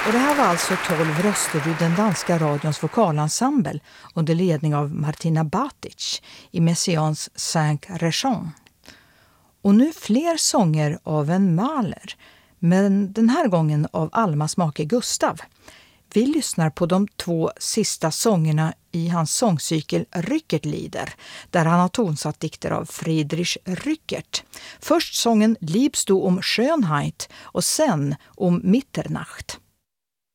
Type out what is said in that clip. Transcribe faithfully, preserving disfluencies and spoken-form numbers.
Och det här var alltså tolv röster ur den danska radions vokalensemble under ledning av Martina Batic i Messiaens Cinq Régions. Och nu fler sånger av en Mahler, men den här gången av Almas make Gustav. Vi lyssnar på de två sista sångerna i hans sångcykel Rückertlieder, där han har tonsatt dikter av Friedrich Rückert. Först sången Liebst du um Schönheit och sen om Mitternacht.